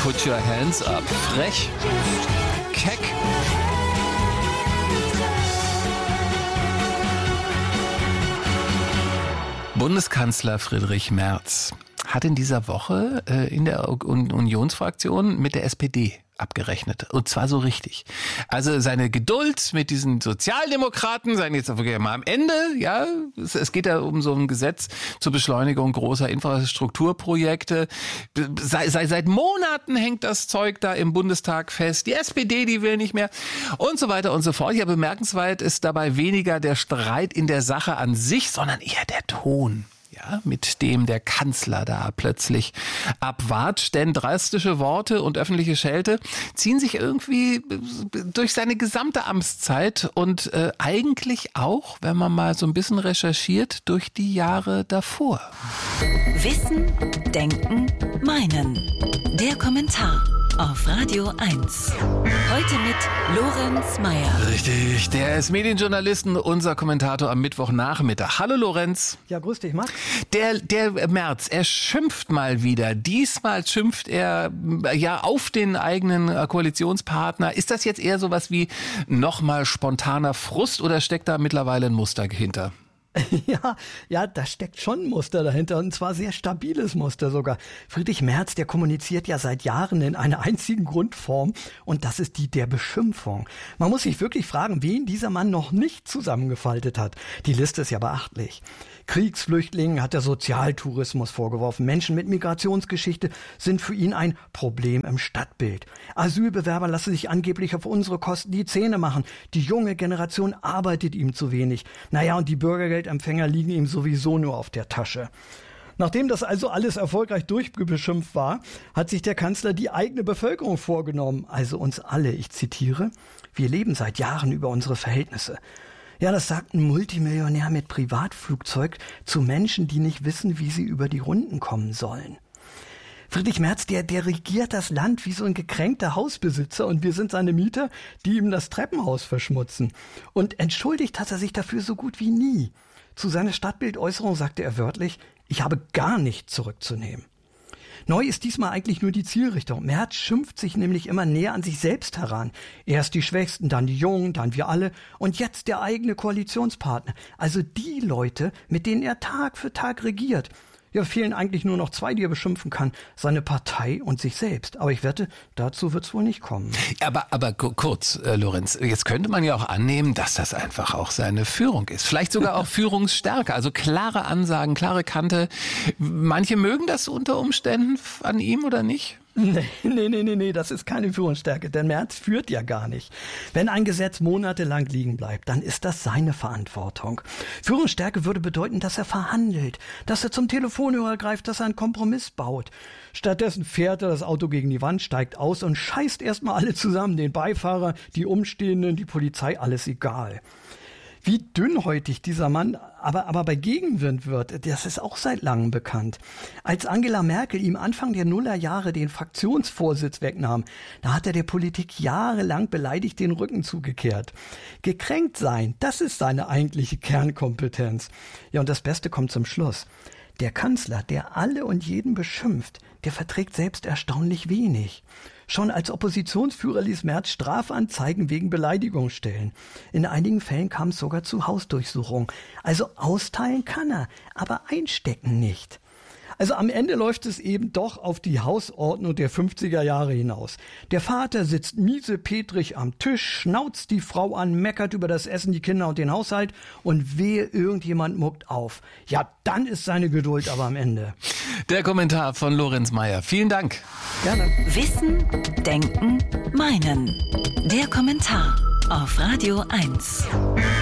Put your hands up. Frech. Keck. Bundeskanzler Friedrich Merz hat in dieser Woche in der Unionsfraktion mit der SPD abgerechnet. Und zwar so richtig. Also seine Geduld mit diesen Sozialdemokraten, seien jetzt mal am Ende, ja, es geht ja um so ein Gesetz zur Beschleunigung großer Infrastrukturprojekte. Seit Monaten hängt das Zeug da im Bundestag fest. Die SPD, die will nicht mehr und so weiter und so fort. Ja, bemerkenswert ist dabei weniger der Streit in der Sache an sich, sondern eher der Ton. Ja, mit dem der Kanzler da plötzlich abwatscht, denn drastische Worte und öffentliche Schelte ziehen sich irgendwie durch seine gesamte Amtszeit und eigentlich auch, wenn man mal so ein bisschen recherchiert, durch die Jahre davor. Wissen, Denken, Meinen. Der Kommentar auf Radio 1. Heute mit Lorenz Meyer. Richtig, der ist Medienjournalist und unser Kommentator am Mittwochnachmittag. Hallo Lorenz. Ja, grüß dich, Max. Der Merz, er schimpft mal wieder. Diesmal schimpft er ja auf den eigenen Koalitionspartner. Ist das jetzt eher sowas wie nochmal spontaner Frust oder steckt da mittlerweile ein Muster hinter? Ja, da steckt schon ein Muster dahinter und zwar sehr stabiles Muster sogar. Friedrich Merz, der kommuniziert ja seit Jahren in einer einzigen Grundform und das ist die der Beschimpfung. Man muss sich wirklich fragen, wen dieser Mann noch nicht zusammengefaltet hat. Die Liste ist ja beachtlich. Kriegsflüchtlingen hat er Sozialtourismus vorgeworfen. Menschen mit Migrationsgeschichte sind für ihn ein Problem im Stadtbild. Asylbewerber lassen sich angeblich auf unsere Kosten die Zähne machen. Die junge Generation arbeitet ihm zu wenig. Naja, und die Bürgergeldempfänger liegen ihm sowieso nur auf der Tasche. Nachdem das also alles erfolgreich durchbeschimpft war, hat sich der Kanzler die eigene Bevölkerung vorgenommen. Also uns alle, ich zitiere, wir leben seit Jahren über unsere Verhältnisse. Ja, das sagt ein Multimillionär mit Privatflugzeug zu Menschen, die nicht wissen, wie sie über die Runden kommen sollen. Friedrich Merz, der regiert das Land wie so ein gekränkter Hausbesitzer und wir sind seine Mieter, die ihm das Treppenhaus verschmutzen. Und entschuldigt hat er sich dafür so gut wie nie. Zu seiner Stadtbildäußerung sagte er wörtlich, ich habe gar nichts zurückzunehmen. Neu ist diesmal eigentlich nur die Zielrichtung. Merz schimpft sich nämlich immer näher an sich selbst heran. Erst die Schwächsten, dann die Jungen, dann wir alle und jetzt der eigene Koalitionspartner. Also die Leute, mit denen er Tag für Tag regiert. Ja, fehlen eigentlich nur noch zwei, die er beschimpfen kann. Seine Partei und sich selbst. Aber ich wette, dazu wird's wohl nicht kommen. Aber kurz, Lorenz, jetzt könnte man ja auch annehmen, dass das einfach auch seine Führung ist. Vielleicht sogar auch Führungsstärke. Also klare Ansagen, klare Kante. Manche mögen das unter Umständen an ihm oder nicht? Nee, das ist keine Führungsstärke, denn Merz führt ja gar nicht. Wenn ein Gesetz monatelang liegen bleibt, dann ist das seine Verantwortung. Führungsstärke würde bedeuten, dass er verhandelt, dass er zum Telefonhörer greift, dass er einen Kompromiss baut. Stattdessen fährt er das Auto gegen die Wand, steigt aus und scheißt erstmal alle zusammen, den Beifahrer, die Umstehenden, die Polizei, alles egal. Wie dünnhäutig dieser Mann aber bei Gegenwind wird, das ist auch seit langem bekannt. Als Angela Merkel ihm Anfang der Nullerjahre den Fraktionsvorsitz wegnahm, da hat er der Politik jahrelang beleidigt den Rücken zugekehrt. Gekränkt sein, das ist seine eigentliche Kernkompetenz. Ja, und das Beste kommt zum Schluss. Der Kanzler, der alle und jeden beschimpft, der verträgt selbst erstaunlich wenig. Schon als Oppositionsführer ließ Merz Strafanzeigen wegen Beleidigung stellen. In einigen Fällen kam es sogar zu Hausdurchsuchungen. Also austeilen kann er, aber einstecken nicht. Also am Ende läuft es eben doch auf die Hausordnung der 50er Jahre hinaus. Der Vater sitzt miesepetrig am Tisch, schnauzt die Frau an, meckert über das Essen, die Kinder und den Haushalt und wehe, irgendjemand muckt auf. Ja, dann ist seine Geduld aber am Ende. Der Kommentar von Lorenz Meyer. Vielen Dank. Gerne. Wissen, Denken, Meinen. Der Kommentar auf Radio 1.